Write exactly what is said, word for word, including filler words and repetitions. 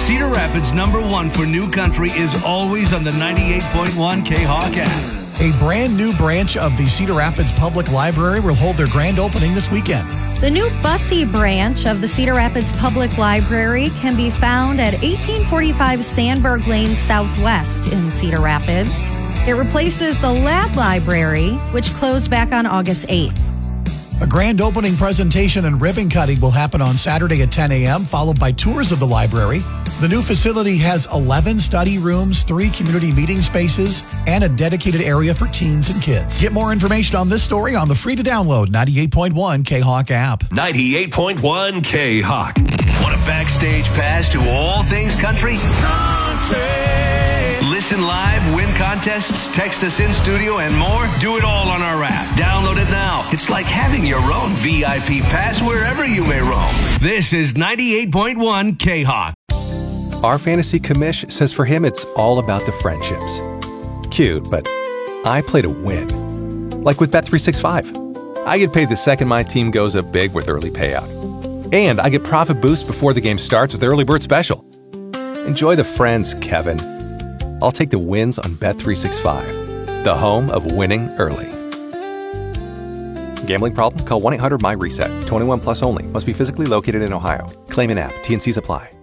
Cedar Rapids number one for new country is always on the ninety-eight point one K-Hawk app. A brand new branch of the Cedar Rapids Public Library will hold their grand opening this weekend. The new Bussey branch of the Cedar Rapids Public Library can be found at eighteen forty-five Sandberg Lane Southwest in Cedar Rapids. It replaces the Ladd Library, which closed back on August eighth. A grand opening presentation and ribbon cutting will happen on Saturday at ten a.m., followed by tours of the library. The new facility has eleven study rooms, three community meeting spaces, and a dedicated area for teens and kids. Get more information on this story on the free-to-download ninety-eight point one K-Hawk app. ninety-eight point one K-Hawk. Want a backstage pass to all things country? Listen live, win contests, text us in studio, and more? Do it all on our app. Download it now. It's like having your own V I P pass wherever you may roam. This is ninety-eight point one K-Hawk. Our fantasy commish says for him it's all about the friendships. Cute, but I play to win. Like with Bet three sixty-five. I get paid the second my team goes up big with early payout. And I get profit boost before the game starts with Early Bird Special. Enjoy the friends, Kevin. I'll take the wins on Bet three sixty-five, the home of winning early. Gambling problem? Call one eight hundred M Y RESET. twenty-one plus only. Must be physically located in Ohio. Claim in app. T N Cs apply.